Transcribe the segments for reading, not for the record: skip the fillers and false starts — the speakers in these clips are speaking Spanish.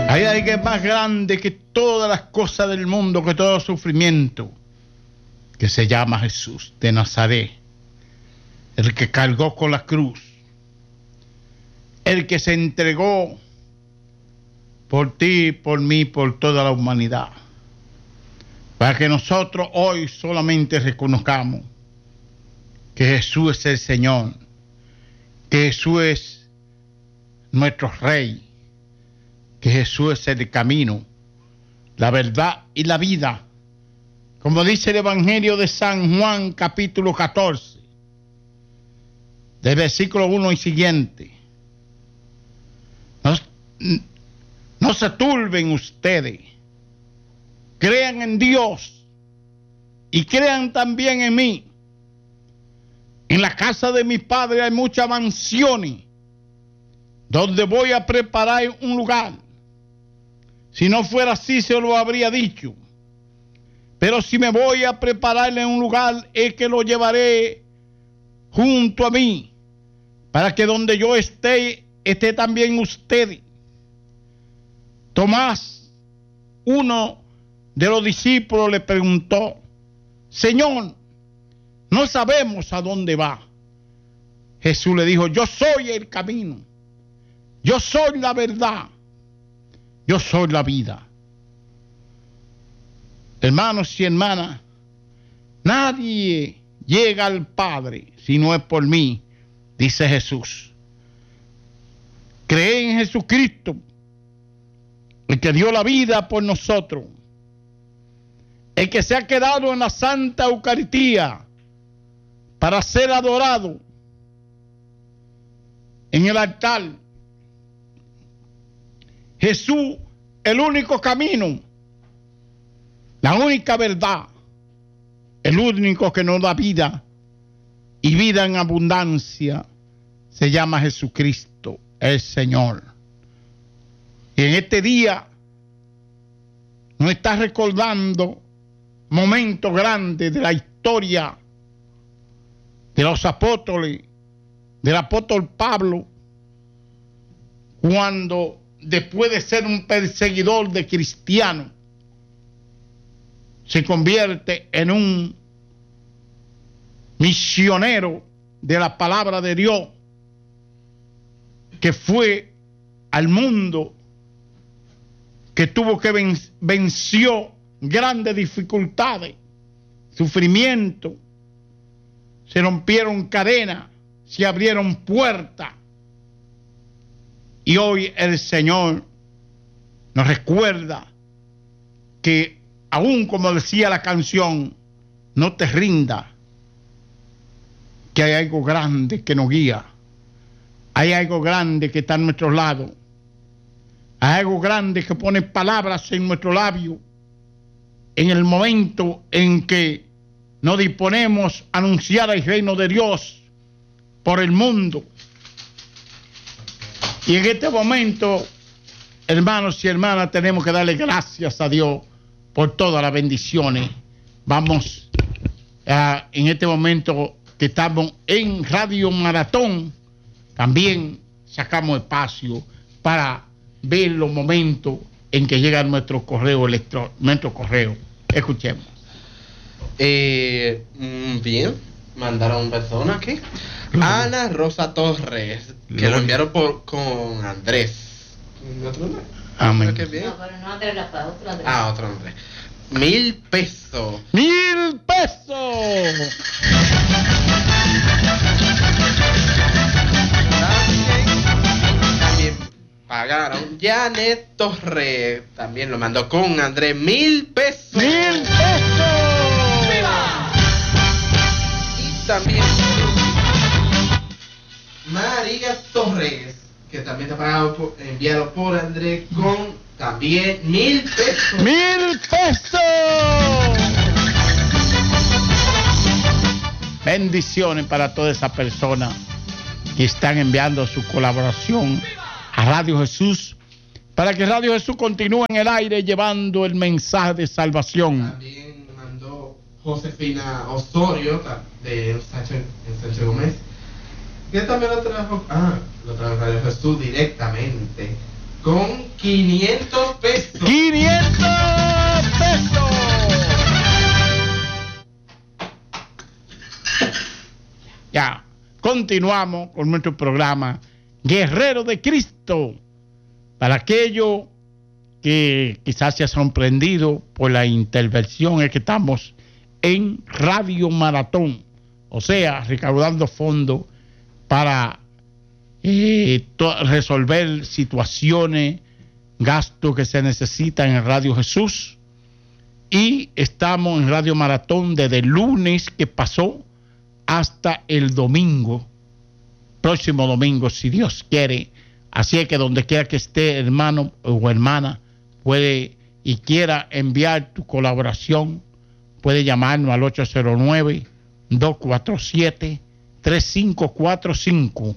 Hay alguien más grande que todas las cosas del mundo, que todo sufrimiento, que se llama Jesús de Nazaret, el que cargó con la cruz, el que se entregó por ti, por mí, por toda la humanidad, para que nosotros hoy solamente reconozcamos que Jesús es el Señor, que Jesús es nuestro Rey, que Jesús es el camino, la verdad y la vida, como dice el Evangelio de San Juan, capítulo 14, del versículo 1 y siguiente. No se turben ustedes, crean en Dios y crean también en mí. En la casa de mi Padre hay muchas mansiones, donde voy a preparar un lugar. Si no fuera así, se lo habría dicho. Pero si me voy a prepararle un lugar, es que lo llevaré junto a mí, para que donde yo esté también ustedes. Tomás, uno de los discípulos, le preguntó: Señor, no sabemos a dónde va. Jesús le dijo: yo soy el camino, yo soy la verdad, yo soy la vida. Hermanos y hermanas, nadie llega al Padre si no es por mí, dice Jesús. Cree en Jesucristo, el que dio la vida por nosotros, el que se ha quedado en la Santa Eucaristía para ser adorado en el altar. Jesús, el único camino, la única verdad, el único que nos da vida y vida en abundancia, se llama Jesucristo, el Señor. Y en este día nos está recordando momentos grandes de la historia de los apóstoles, del apóstol Pablo, cuando después de ser un perseguidor de cristianos, se convierte en un misionero de la palabra de Dios, que fue al mundo, que tuvo que venció grandes dificultades, sufrimiento, se rompieron cadenas, se abrieron puertas, y hoy el Señor nos recuerda que aún, como decía la canción, no te rindas, que hay algo grande que nos guía, hay algo grande que está a nuestro lado, hay algo grande que pone palabras en nuestro labio en el momento en que nos disponemos a anunciar el reino de Dios por el mundo. Y en este momento, hermanos y hermanas, tenemos que darle gracias a Dios por todas las bendiciones. Vamos en este momento que estamos en Radio Maratón, también sacamos espacio para ver los momentos en que llega nuestro correo electrónico, nuestro correo. Escuchemos. Bien, mandaron personas aquí. Ana Rosa Torres, que lo enviaron con Andrés. ¿Otro nombre? Amén. ¿Qué bien? No, pero no Andrés La Paz, otro Andrés. Ah, otro nombre. 1,000 pesos. 1,000 pesos. También pagaron Janet Torres, también lo mandó con Andrés, 1,000 pesos. 1,000 pesos. ¡Viva! Y también María Torres, que también está pagado enviado por Andrés con también 1,000 pesos. 1,000 pesos. Bendiciones para todas esas personas que están enviando su colaboración a Radio Jesús, para que Radio Jesús continúe en el aire llevando el mensaje de salvación. También mandó Josefina Osorio de Sánchez Gómez, que también lo trajo Radio Jesús directamente con 500 pesos. 500 pesos. Ya, continuamos con nuestro programa Guerrero de Cristo. Para aquellos que quizás se ha sorprendido por la intervención, es que estamos en Radio Maratón, o sea, recaudando fondos para resolver situaciones, gastos que se necesitan en Radio Jesús. Y estamos en Radio Maratón desde el lunes que pasó hasta el domingo, próximo domingo, si Dios quiere. Así es que donde quiera que esté, hermano o hermana, puede y quiera enviar tu colaboración, puede llamarnos al 809-247-3545.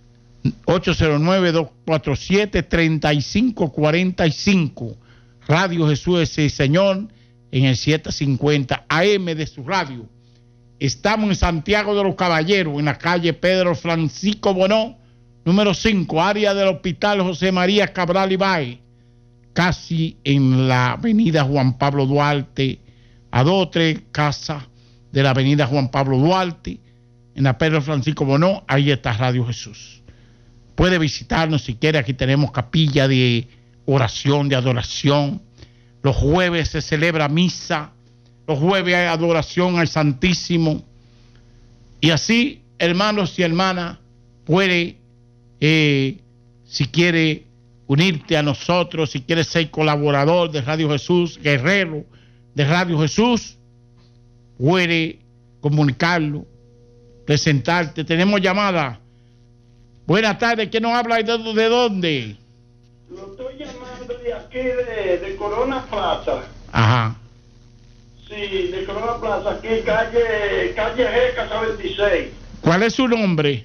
809-247-3545. Radio Jesús es el Señor en el 750 AM de su radio. Estamos en Santiago de los Caballeros, en la calle Pedro Francisco Bonó, número 5, área del Hospital José María Cabral Ibáez, casi en la avenida Juan Pablo Duarte, a 2 o 3 casas de la avenida Juan Pablo Duarte, en la Pedro Francisco Bonó. Ahí está Radio Jesús. Puede visitarnos si quiere. Aquí tenemos capilla de oración, de adoración. Los jueves se celebra misa. Los jueves hay adoración al Santísimo. Y así, hermanos y hermanas, puede, si quiere unirte a nosotros, si quieres ser colaborador de Radio Jesús, guerrero de Radio Jesús, puede comunicarlo, presentarte. Tenemos llamada. Buenas tardes, ¿quién nos habla y de dónde? Lo estoy llamando de aquí, de Corona Plaza. Ajá. Sí, de Corona Plaza, aquí, calle G, casa 26. ¿Cuál es su nombre?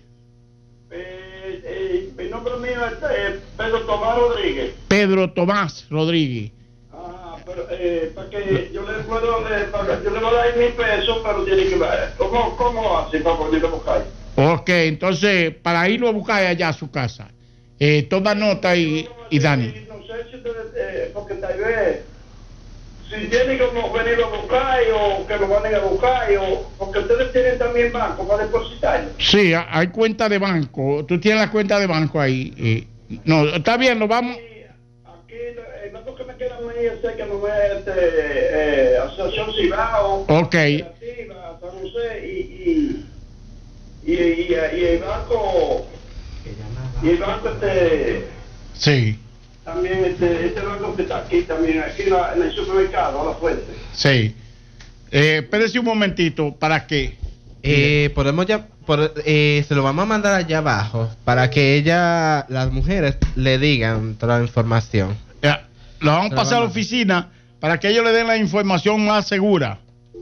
Mi nombre mío es Pedro Tomás Rodríguez. Pedro Tomás Rodríguez. Ah, pero para que yo le puedo, yo le voy a dar 1,000 pesos, pero tiene que ver. ¿Cómo así para poderlo buscar? Ok, entonces, para irlo a buscar allá a su casa, toma nota y Dani. No sé si ustedes, porque tal vez, si tienen que venir a buscar o que lo van a buscar, o porque ustedes tienen también banco para depositar. Sí, hay cuenta de banco. Tú tienes la cuenta de banco ahí. No, está bien, lo vamos. Aquí, el banco que me queda muy cerca no es Asociación Cibao. Ok. San José y el banco. Y el banco Sí. también este banco que está aquí también, aquí en el supermercado, a la fuente. Sí. Espérese un momentito, ¿para qué? Podemos ya, se lo vamos a mandar allá abajo para que las mujeres le digan toda la información. Lo vamos a pasar a la oficina para que ellos le den la información más segura.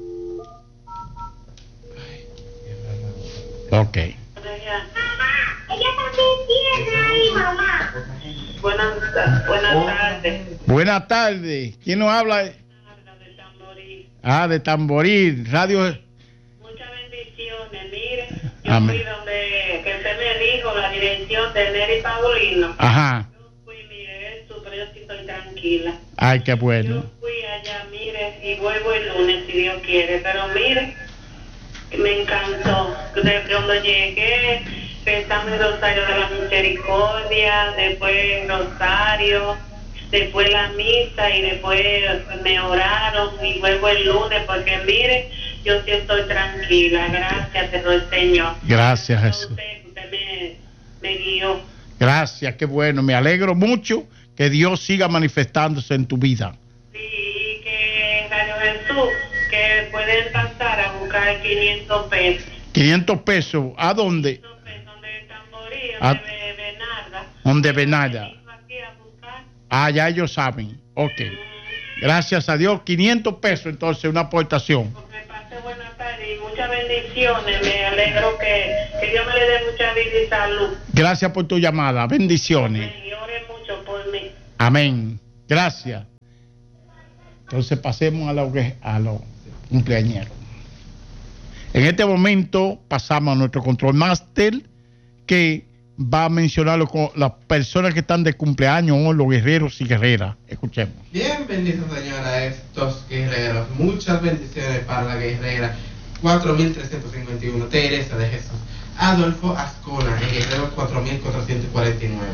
Ok. Ella también tiene ahí, mamá. Buenas tardes. Buenas tardes. ¿Quién nos habla? De Tamboril. De Tamboril. Radio. Muchas bendiciones. Mire, yo Amén. fui donde que usted me dijo la dirección de Neri Paulino. Ajá. Yo fui, mire, eso, pero yo sí estoy tranquila. Ay, qué bueno. Yo fui allá, mire, y vuelvo el lunes si Dios quiere, pero mire, me encantó. Desde cuando llegué, pensando en Rosario de la Misericordia, después Rosario, después la misa y después me oraron y vuelvo el lunes porque mire, yo sí estoy tranquila. Gracias, te doy, Señor. Gracias, Jesús. Usted me guió. Gracias, qué bueno. Me alegro mucho que Dios siga manifestándose en tu vida. Sí, y que Radio Jesús, que pueden pasar a buscar 500 pesos. 500 pesos, ¿a dónde? Donde Tamboril, Ah. donde Bernarda. Donde Bernarda. Aquí a buscar. Ya ellos saben. Ok. Gracias a Dios, 500 pesos, entonces, una aportación. Porque pase buenas tardes y muchas bendiciones. Me alegro que Dios me le dé mucha vida y salud. Gracias por tu llamada. Bendiciones. Y ore mucho por mí. Amén. Gracias. Entonces pasemos a los cumpleañeros. En este momento pasamos a nuestro control master, que va a mencionarlo con las personas que están de cumpleaños o los guerreros y guerreras. Escuchemos. Bien, bendito Señor a estos guerreros. Muchas bendiciones para la guerrera 4351, Teresa de Jesús. Adolfo Ascona, el guerrero 4449.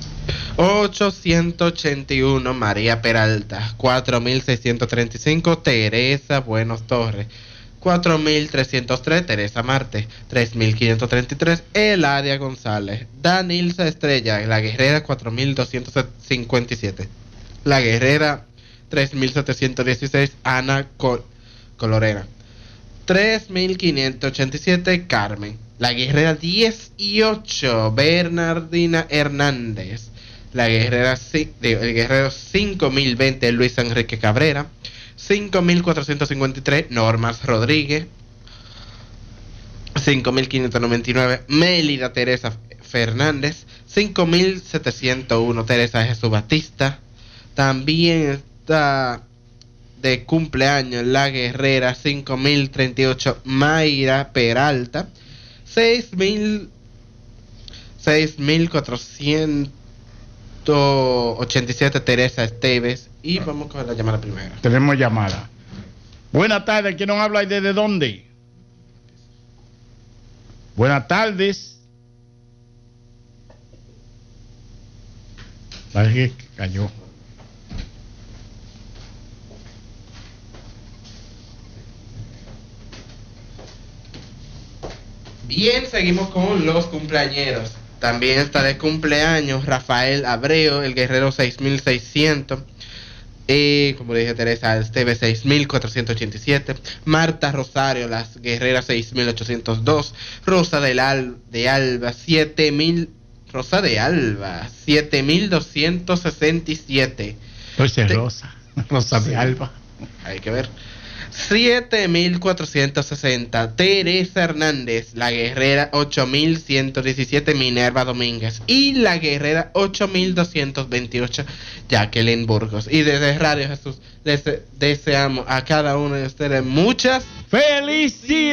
881, María Peralta. 4635, Teresa Buenos Torres. 4303, Teresa Marte. 3533, Eladia González. Danilza Estrella, la guerrera 4257. La guerrera 3716, Ana Colorena. 3587, Carmen. La guerrera 18, Bernardina Hernández. La guerrera, el guerrero 5020, Luis Enrique Cabrera. 5453, Normas Rodríguez. 5599, Mélida Teresa Fernández. 5701, Teresa Jesús Batista. También está de cumpleaños la guerrera 5038, Mayra Peralta. 6487, Teresa Esteves. Y vamos con la llamada primera. Tenemos llamada. Buenas tardes, ¿quién nos habla y desde dónde? Buenas tardes. Parece que cayó. Bien, seguimos con los cumpleañeros. También está de cumpleaños Rafael Abreu, el guerrero 6600. Como le dije, Teresa Esteves 6487. Marta Rosario, las guerreras 6802. Rosa de Alba 7000. Rosa de Alba 7267. Entonces Rosa de Alba. Hay que ver. 7460, Teresa Hernández, la guerrera 8117, Minerva Domínguez, y la guerrera 8228, Jacqueline Burgos. Y desde Radio Jesús les deseamos a cada uno de ustedes muchas felicidades.